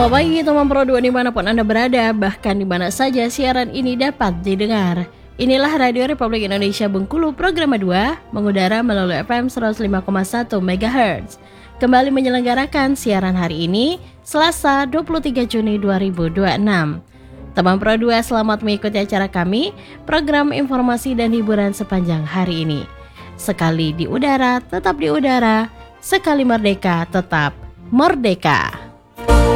Selamat pagi teman Pro 2 dimanapun Anda berada, bahkan di mana saja siaran ini dapat didengar. Inilah Radio Republik Indonesia Bengkulu Program 2 mengudara melalui FM 105,1 MHz. Kembali menyelenggarakan siaran hari ini, Selasa 23 Juni 2026. Teman Pro 2 selamat mengikuti acara kami, program informasi dan hiburan sepanjang hari ini. Sekali di udara, tetap di udara. Sekali merdeka, tetap merdeka.